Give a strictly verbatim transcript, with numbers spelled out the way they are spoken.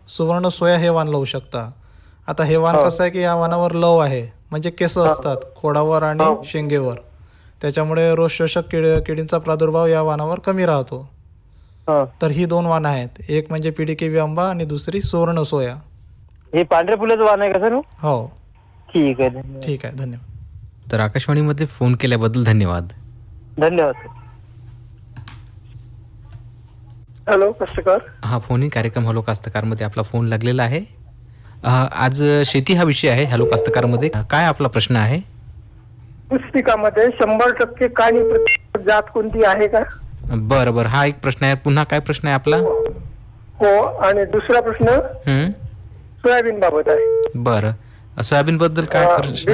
सुवर्ण सोया हे वाण लावू शकता. आता हे वाण कसं आहे की या वाणावर लव आहे, म्हणजे केस असतात खोडावर आणि शेंगेवर, त्याच्यामुळे रोग शोषक किड किडींचा प्रादुर्भाव या वाणावर कमी राहतो. तर ही दोन वाण आहेत, एक म्हणजे पीडीकेवी आंबा आणि दुसरी सुवर्ण सोया. हे पांढऱ्या फुलाचं वाण आहे का सर? हो ठीक आहे, धन्यवाद. ठीक आहे, धन्यवाद. तर आकाशवाणीमध्ये फोन केल्याबद्दल धन्यवाद. धन्यवाद सर. हॅलो कास्तकार. हा फोन इन कार्यक्रम हॅलो कास्तकारमध्ये आपला फोन लागलेला आहे. अ, आज शेती हा विषय आहे हॅलो कास्तकारमध्ये. काय आपला प्रश्न आहे? पुस्तिकामध्ये शंभर टक्के काळी प्रती जात कोणती आहे का? बरं बरं, हा एक प्रश्न आहे. पुन्हा काय प्रश्न आहे आपला? हो, आणि दुसरा प्रश्न हं, सोयाबीन बाबत आहे. बरं, सोयाबीन बद्दल काय प्रश्न